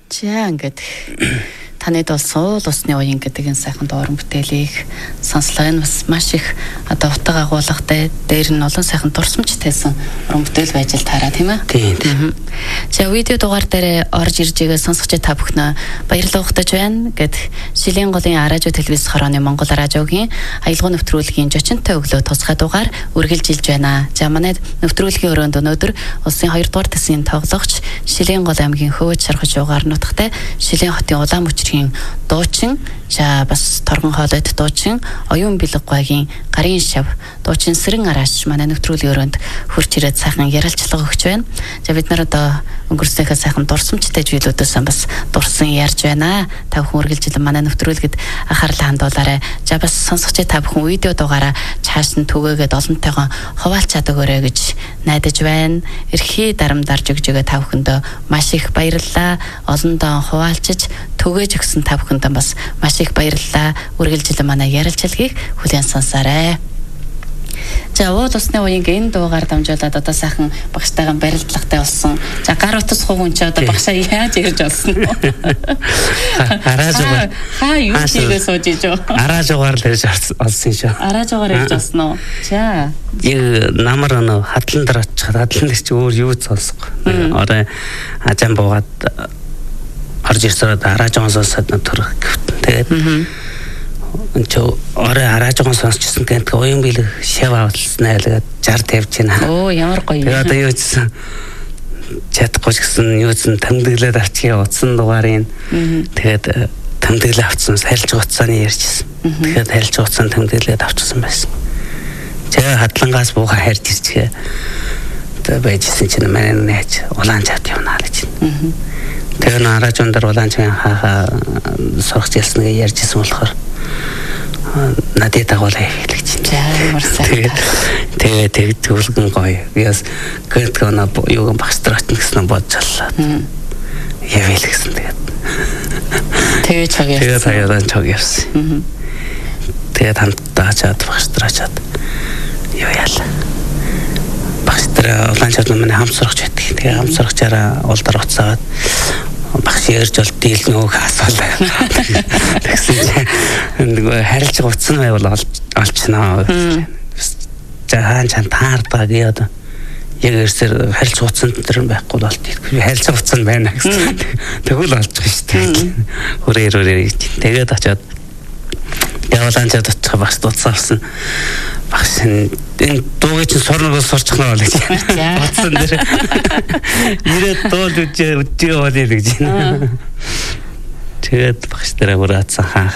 За ингээд танид болсон усны уян гэдэг энэ сайхан дууран бүтээлийг сонслоо. Энэ бас маш их одоо утга агуулгатай, дээр нь олон сайхан дурсамжтайсан уран бүтээл байж л таараа тийм ээ. Тийм. За видео дугаар дээр орж ирж байгаа сонсогч та бүхэн баярлалаа ухтаж байна. Гэт Шилийн голын радио телевиз хорооны Монгол радиогийн аялал нэвтрүүлгийн зочинтой өглөө тусгай дугаар үргэлжилж байна. За манай нэвтрүүлгийн өрөөнд өнөөдөр улсын 2 дугаар төсвийн тоглогч Шилийн гол аймгийн Хөвөж шархаж угаар нутагтай Шилийн хотын улаан мөчрийн дуучин, за бас торгон хоолойд дуучин, оюун бэлэггүйгийн гарын шав дуучин Сэрэн Арааш манай нэвтрүүлгийн өрөөнд хурж ирээд сайхан ярилцлага өгч байна. За бид нар одоо өнгөрсөнийхөө сайхан дурсамжтай зүйлүүдээс бас дурсан ярьж байна. Та бүхэн үргэлжилэн манай нэвтрүүлгэд анхаарлаа хандуулаарай. За бас сонсогч та бүхэн видео дугаараа цааш нь түгээгээд олонтойгоо хуваалцаад өгөөрэй гэж найдаж байна. Эрхий дарамдарж өгж байгаа та бүхэндээ маш их баярлалаа. Олондоо хуваалцаж түгээж өгсөн та бүхэндээ бас маш их баярлалаа. Үргэлжилэн манай ярилцлагыг хүлээн сонсоорой. За уул усны уянгийн энэ дуугаар дамжуулаад одоо сайхан багштайгаа барилдлагатай болсон. За гар утас хувын ч одоо багшаа яаж ирж олсон нь? Араажгаар. Юу хийгээ сууж иж юу? Араажгаар л ирж олсон шүү. Араажгаар ирж олсон уу? За. Намар өнөө хадлан дээр очих. Хадлан дээр чи өөр юу сонсохгүй. Орой ажаан буугаад орж ирсээр араажгаар сонсоод төрөх гэвтэн. Тэгээд орой араажгаа сонсчихсан гэдэг уян бэлэг шав авалснаа л 60 тавьж байна. Оо ямар гоё. Тэгээд одоо юу гэсэн чадахгүй ч гэсэн юу гэсэн тэмдэглээд авчихъя утсан дугаарыг. Тэгээд тэмдэглээ авцсан харилж гоцсоны ярьжсэн. Тэгээд харилж гоцсон тэмдэглээд авчихсан байсан. Тэгээ хадлангаас буугаа харж ирчихээ. Тэгээд байжсэн чинь манай нээч улаан чавд явна гэж. Тэгээд араажуун дээр улаан чавын хаа сурах ялсныг ярьжсэн болохоор надад дагуулаа хэлж байна. Тэгээд төгөлгөн гоё. Яс гэртгона юуган багстрат гэсэн бодчихлаа. Яавал гэсэн тэгээд. Тэгээд чаг явсан. Тэгээд хаядан чаг явсан. Тэгээд хамтдаа чад багстрачаад юу яалаа. Багстраа улаан чад манай хамт сурах чаддаг. Тэгээд хамт сурахчаараа улдар уцаад багш ярьж бол дийл нөөх асуулаа. Тэгсэн чинь нөгөө харилж уцсан байвал олчноо. За хаан чан таардаг яа. Яг ерсээр харилж уцсан тэр байхгүй болт. Харилж уцсан байна гэсэн. Тэгвэл олж байгаа шүү дээ. Хүрээ. Тэгээд очиод явуулан чад очих багш дуцсан. Багш энэ дуугийн чинь сурнагаас сурчих наа л гэж. Утсан дээр. Ирээд дуул үдээ болъё гэж. Тэгээд багш дээр ураацсан хаа